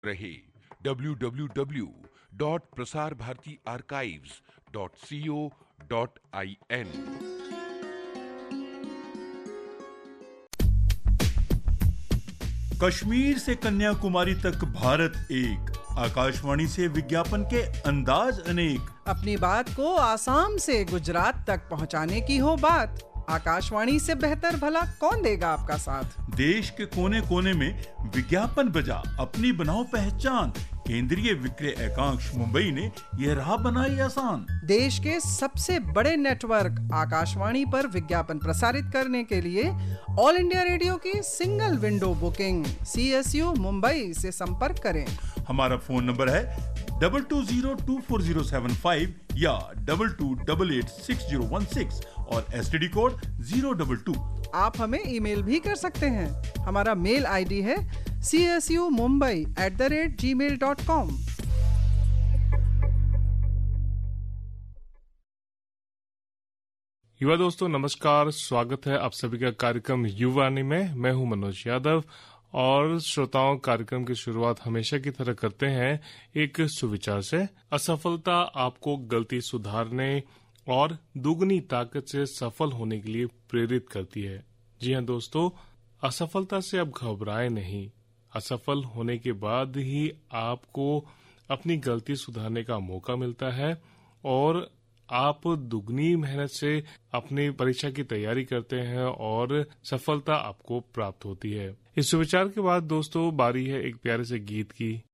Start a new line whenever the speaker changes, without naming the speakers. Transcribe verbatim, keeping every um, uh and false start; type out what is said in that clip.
रहे W W W dot Prasar Bharati archives dot C O dot I N.
Kashmir से कन्याकुमारी तक भारत एक, आकाशवाणी से विज्ञापन के अंदाज अनेक।
अपनी बात को आसाम से गुजरात तक पहुंचाने की हो बात, आकाशवाणी से बेहतर भला कौन देगा आपका साथ।
देश के कोने कोने में विज्ञापन बजा, अपनी बनाओ पहचान। केंद्रीय विक्रय एकांश मुंबई ने यह राह बनाई आसान।
देश के सबसे बड़े नेटवर्क आकाशवाणी पर विज्ञापन प्रसारित करने के लिए ऑल इंडिया रेडियो की single window booking C S U Mumbai से संपर्क करें।
हमारा फोन नंबर है double two zero to four zero seven five या double two double eight six zero one six और S T D code zero double two.
आप हमें email भी कर सकते हैं। हमारा मेल आईडी है C S U Mumbai at the rate ji mail dot com.
युवा दोस्तों नमस्कार, स्वागत है आप सभी का कार्यक्रम युवानी में। मैं हूं मनोज यादव और श्रोताओं, कार्यक्रम की शुरुआत हमेशा की तरह करते हैं एक सुविचार से। असफलता आपको गलती सुधारने और दुगनी ताकत से सफल होने के लिए प्रेरित करती है। जी हाँ दोस्तों, असफलता से अब घबराए नहीं। असफल होने के बाद ही आपको अपनी गलती सुधारने का मौका मिलता है और आप दुगनी मेहनत से अपनी परीक्षा की तैयारी करते हैं और सफलता आपको प्राप्त होती है। इस विचार के बाद दोस्तों बारी है एक प्यारे से गीत की।